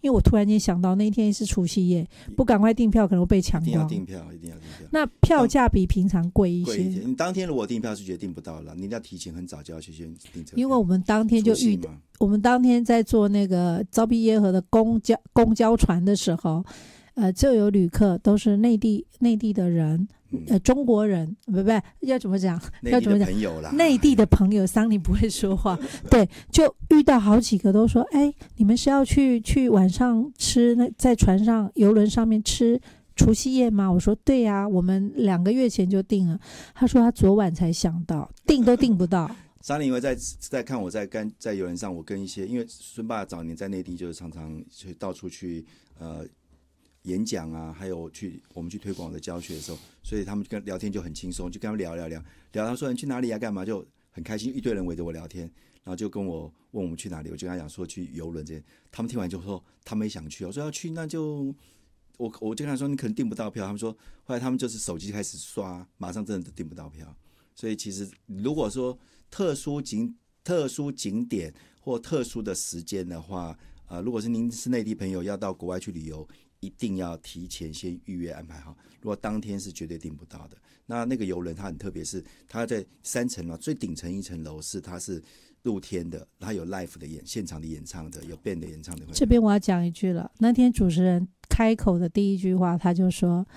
因为我突然间想到那天是除夕夜，不赶快订票可能会被抢一定要光。 订票，一定要订票。 那票价比平常贵一些， 你当天如果订票是觉得订不到了，你一定要提前很早就要去先订车票。 因为我们当天就我们当天在坐那个昭披耶河的公交船的时候，就有旅客都是内地的人，中国人，不要怎么讲？ 内地的朋友啦， 内地的朋友，桑尼不会说话，对，就遇到好几个都说，哎，你们是要去晚上吃在船上游轮上面吃除夕夜吗？我说对呀，我们2个月前就订了。他说他昨晚才想到，订都订不到。 桑尼因为在看我在游轮上，我跟一些因为孙爸早年在内地就是常常去到处去演讲啊，还有我们去推广我的教学的时候，所以他们跟聊天就很轻松，就跟他们聊。他说你去哪里啊？干嘛？就很开心，一堆人围着我聊天，然后就跟我问我们去哪里，我就跟他讲说去游轮这些。他们听完就说他们也想去，我说要去那就我就跟他说你可能订不到票。他们说后来他们就是手机开始刷，马上真的订不到票。所以其实如果说特殊景点或特殊的时间的话，如果是您是内地朋友要到国外去旅游，一定要提前先预约安排好。如果当天是绝对订不到的。那个邮轮它很特别，是它在3层楼，最顶层1层楼它是露天的，它有 live 的现场的演唱的，有 band 的演唱的。 这边我要讲一句了，那天主持人开口的第一句话，他就说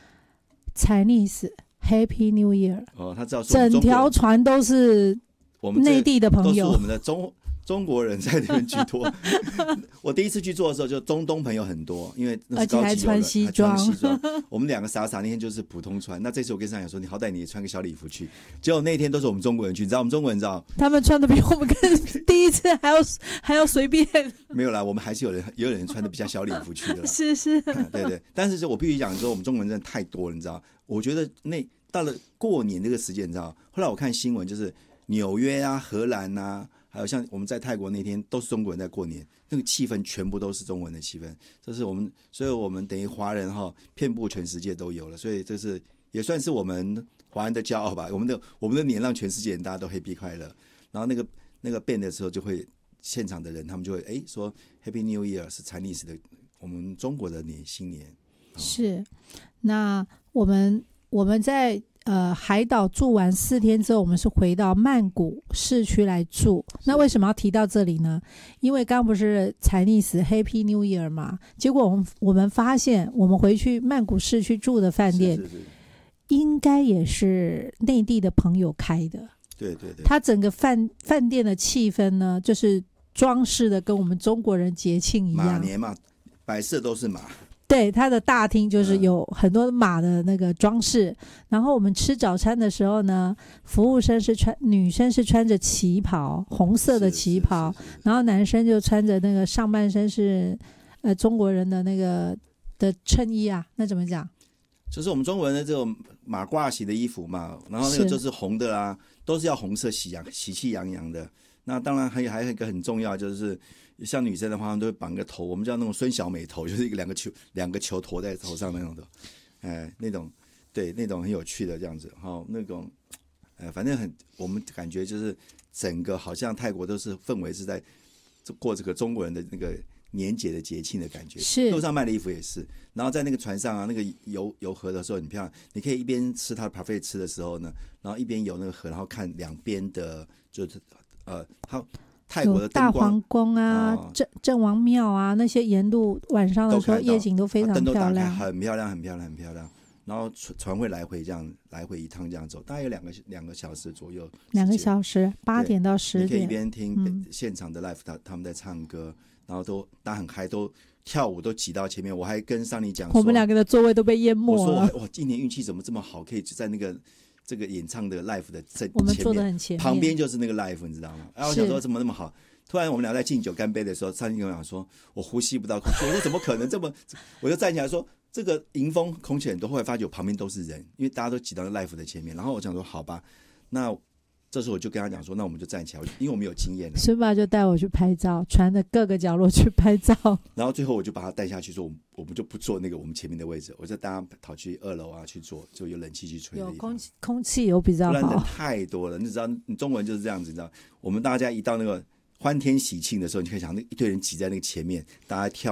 Chinese Happy New Year。 他知道整条船都是内地的朋友， 都是我们的中国人在那边居多。我第一次去做的时候，就中东朋友很多，因为那是高级游轮， 而且还穿西装。 我们2个傻那天就是普通穿。那这次我跟上讲说，你好歹你也穿个小礼服去。结果那天都是我们中国人去，你知道我们中国人知道他们穿的比我们第一次还要随便。 没有啦，我们还是有人穿的比较小礼服去的啦。 是对。但是我必须讲说，我们中国人真的太多了，你知道？我觉得到了过年这个时间，你知道？后来我看新闻，就是纽约啊、荷兰啊，还有像我们在泰国那天，都是中国人在过年，那个气氛全部都是中国人的气氛。所以我们等于华人遍布全世界都有了，所以这是也算是我们华人的骄傲吧。我们的年让全世界人大家都 happy 快乐。然后那个 band 的时候，就会现场的人他们就会说 Happy New Year 是 Chinese 的，我们中国的新年。 是，那我们在海岛住完4天之后，我们是回到曼谷市区来住。那为什么要提到这里呢？因为刚刚不是 Chinese Happy New Year 嘛，结果我们发现，我们回去曼谷市区住的饭店，应该也是内地的朋友开的。 对， 它整个饭店的气氛呢，就是装饰的跟我们中国人节庆一样， 马年嘛，摆设都是马。 对，它的大厅就是有很多马的那个装饰。然后我们吃早餐的时候呢，服务生女生是穿着旗袍，红色的旗袍，然后男生就穿着那个上半身是中国人的那个的衬衣啊，那怎么讲？ 就是我们中国人的这种马褂洗的衣服嘛，然后那个就是红的啦，都是要红色喜气洋洋的。那当然还有一个很重要，就是像女生的话，他们都会绑个头，我们叫那种孙小美头，就是两个球驮在头上那种的，那种对，那种很有趣的这样子，那种反正我们感觉就是整个好像泰国都是氛围是在过这个中国人的那个年节的节庆的感觉。 是路上卖的衣服也是，然后在那个船上啊，那个游河的时候很漂亮，你可以一边吃它的 parfait 吃的时候呢，然后一边游那个河，然后看两边的就是泰国的灯光， 大皇宫啊、郑王庙啊，那些沿路晚上的时候夜景都非常漂亮， 很漂亮。然后船会来回一趟这样走，大概有两个小时左右。 2个小时，8点到10点。 你可以一边听现场的 live，他们在唱歌，然后大家很嗨，都跳舞，都挤到前面。我还跟桑尼讲说， 我们2个的座位都被淹没了。 我说哇，今年运气怎么这么好，可以在那个这个演唱的 live 的前面， 我们坐得很前面， 旁边就是那个 live， 你知道吗？我想说怎么那么好。突然我们俩在敬酒干杯的时候，桑尼跟我讲说，我呼吸不到空气。我说怎么可能这么？我就站起来说，这个迎风空气很多。后来发觉我旁边都是人，因为大家都挤到 live 的前面。然后我想说好吧，那这时候我就跟他讲说，那我们就站起来，因为我们有经验了。 孙爸就带我去拍照，船的各个角落去拍照。 然后最后我就把他带下去说，我们就不坐那个我们前面的位置，我就带他跑去2楼啊去坐，就有冷气去吹的地方， 有空气有比较好。 不然人太多了，你知道，你中国人就是这样子，你知道，我们大家一到那个欢天喜庆的时候，你可以想那一堆人挤在那个前面，大家跳